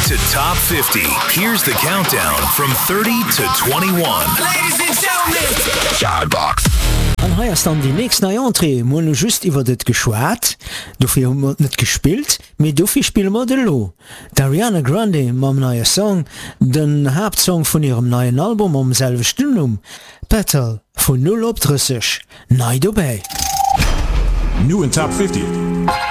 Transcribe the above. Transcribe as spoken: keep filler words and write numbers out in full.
to Top fifty. Here's the countdown from thirty to twenty-one. Ladies and gentlemen, Chartbox. An heierst an die nächst neue Entrée mo no just iwwer dit geschwaart, dofir hummer net gespielt, méi dofir spiel mat de lo. Ariana Grande mam neue Song, den Hauptsong vun ihrem neuen Album am selve Stünnum, Petal vun null op dreißig, nei dobäi. New in Top fifty.